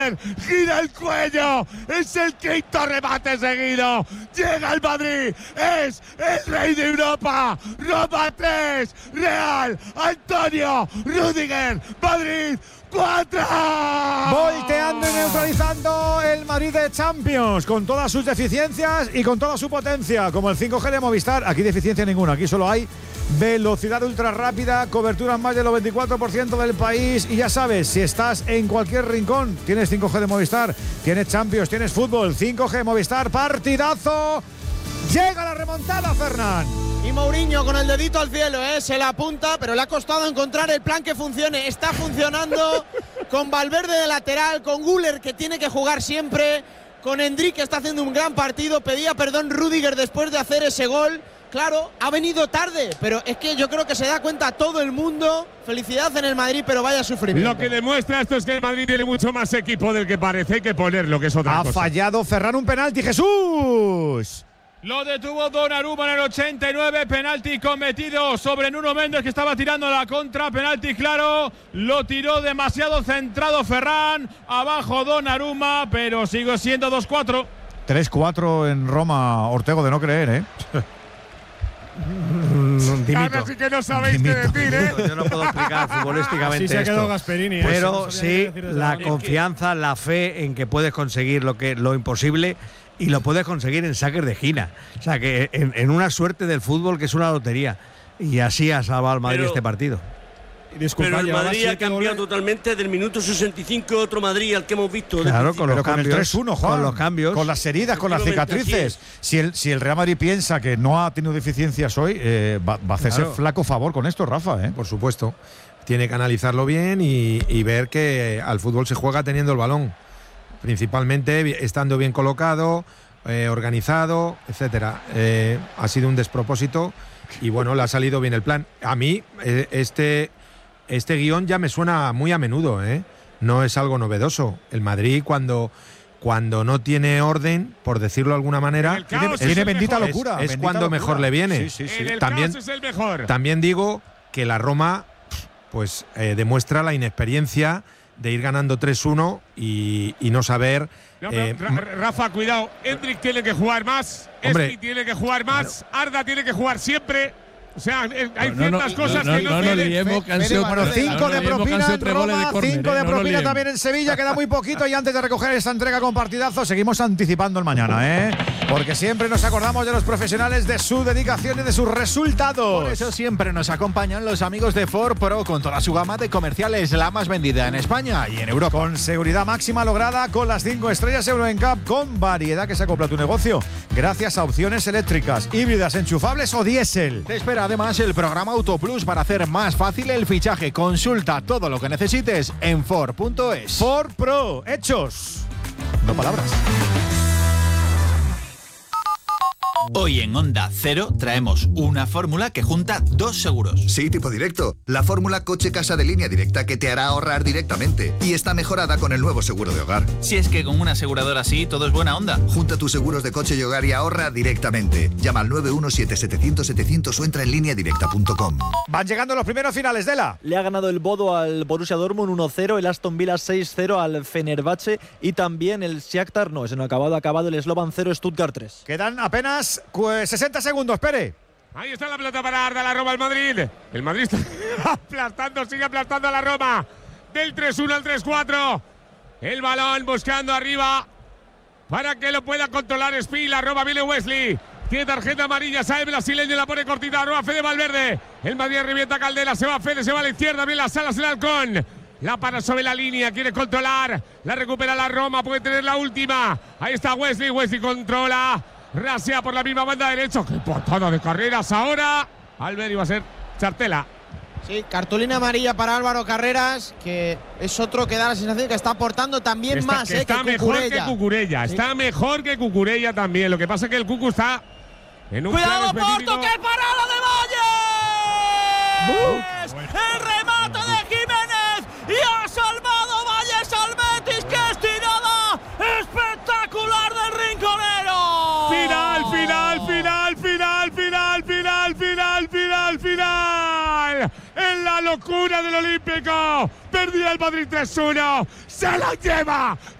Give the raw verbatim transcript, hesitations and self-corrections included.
gira el cuello, es el quinto remate seguido, llega el Madrid, es el rey de Europa, Roma tres, Real, Antonio, Rüdiger, Madrid cuatro. Volteando y neutralizando el Madrid de Champions, con todas sus deficiencias y con toda su potencia, como el cinco G de Movistar. Aquí deficiencia ninguna, aquí solo hay velocidad ultra rápida, cobertura en más del noventa y cuatro por ciento del país. Y ya sabes, si estás en cualquier rincón, tienes cinco G de Movistar, tienes Champions, tienes fútbol, cinco G Movistar, partidazo. Llega la remontada, Fernán. Y Mourinho con el dedito al cielo, ¿eh? Se la apunta, pero le ha costado encontrar el plan que funcione. Está funcionando con Valverde de lateral, con Güler, que tiene que jugar siempre, con Endrick, que está haciendo un gran partido. Pedía perdón Rüdiger después de hacer ese gol. Claro, ha venido tarde, pero es que yo creo que se da cuenta todo el mundo. Felicidad en el Madrid, pero vaya sufrimiento. Lo que demuestra esto es que el Madrid tiene mucho más equipo del que parece. Hay que ponerlo, que es otra ha cosa. Ha fallado Ferran un penalti, Jesús. Lo detuvo Donnarumma en el ochenta y nueve, penalti cometido sobre Nuno Méndez, que estaba tirando la contra, penalti claro, lo tiró demasiado centrado Ferran, abajo Donnarumma, pero sigue siendo dos cuatro. tres cuatro en Roma, Ortego, de no creer, ¿eh? Ahora sí que no sabéis qué decir, ¿eh? Yo no puedo explicar futbolísticamente sí se ha quedado esto, Gasperini, ¿eh? pero no sí la confianza, la fe en que puedes conseguir lo que lo imposible y lo puedes conseguir en saques de esquina. O sea, que en, en una suerte del fútbol que es una lotería. Y así ha salvado al Madrid pero, este partido. Disculpa, pero el Madrid ha cambiado goles. totalmente del minuto sesenta y cinco, otro Madrid al que hemos visto. Claro, con los pero cambios. Con el tres uno, Juan, con los cambios. Con las heridas, con las cicatrices. Si el, si el Real Madrid piensa que no ha tenido deficiencias hoy, eh, va, va a hacerse claro. flaco favor con esto, Rafa. ¿eh? Por supuesto. Tiene que analizarlo bien y, y ver que al fútbol se juega teniendo el balón. Principalmente estando bien colocado, eh, organizado, etcétera. Eh, ha sido un despropósito y bueno, le ha salido bien el plan. A mí, eh, este, este guión ya me suena muy a menudo, ¿eh? No es algo novedoso. El Madrid, cuando, cuando no tiene orden, por decirlo de alguna manera, tiene, tiene bendita es, locura. Es bendita cuando locura. mejor le viene. Sí, sí, sí. En el también, caos es el mejor. También digo que la Roma pues eh, demuestra la inexperiencia de ir ganando tres uno y, y no saber… No, eh, Rafa, cuidado, Endrick tiene que jugar más, Espi tiene que jugar más, claro. Arda tiene que jugar siempre. O sea, hay no, ciertas no, cosas no, que no, no, tienen. No liemos, que han sido cinco de propina en Roma, de córner, cinco eh, de no propina también en Sevilla, queda muy poquito. Y antes de recoger esta entrega con partidazo, seguimos anticipando el mañana, ¿eh? Porque siempre nos acordamos de los profesionales, de su dedicación y de sus resultados. Por eso siempre nos acompañan los amigos de Ford Pro, con toda su gama de comerciales, la más vendida en España y en Europa. Con seguridad máxima lograda, con las cinco estrellas Euro N C A P, con variedad que se acopla a tu negocio, gracias a opciones eléctricas, híbridas, enchufables o diésel. Te espera además el programa Autoplus para hacer más fácil el fichaje. Consulta todo lo que necesites en Ford punto es. Ford Pro, hechos, no palabras. Hoy en Onda Cero traemos una fórmula que junta dos seguros. Sí, tipo directo. La fórmula coche-casa de Línea Directa, que te hará ahorrar directamente. Y está mejorada con el nuevo seguro de hogar. Si es que con una aseguradora así todo es buena onda. Junta tus seguros de coche y hogar y ahorra directamente. Llama al nueve uno siete setecientos setecientos o entra en línea directa punto com. Van llegando los primeros finales de la. Le ha ganado el Bodo al Borussia Dortmund uno cero, el Aston Villa seis cero al Fenerbahce y también el Shakhtar, no, es no acabado, acabado el Slovan cero, Stuttgart tres. Quedan apenas sesenta segundos, espere. Ahí está la pelota para Arda, la Roma al Madrid. El Madrid está aplastando, sigue aplastando a la Roma. Del tres uno al tres cuatro. El balón buscando arriba para que lo pueda controlar Spi. La Roma, viene Wesley. Tiene tarjeta amarilla, sabe el brasileño, la pone cortita. Arroba Fede Valverde. El Madrid revienta Caldera, se va Fede, se va a la izquierda. Bien las alas, el halcón. La para sobre la línea, quiere controlar. La recupera la Roma, puede tener la última. Ahí está Wesley, Wesley controla. Rasea por la misma banda derecha. ¡Qué patada de carreras ahora! Albert iba a ser Chartela. Sí, cartulina amarilla para Álvaro Carreras, que es otro que da la sensación que está aportando también está, más que eh, está que mejor Cucurella. que Cucurella. Sí. Está mejor que Cucurella también. Lo que pasa es que el Cucu está en un ¡cuidado, plan específico. Porto! ¡Qué parada de Valles! Bueno. ¡El remate de Jiménez! ¡Y ha salvado Valles al Betis! ¡Qué estirada espectacular del rinconero! Final, final, final, final, final, final, final, final, final. En la locura del Olímpico. Perdía el Madrid tres uno. Se lo lleva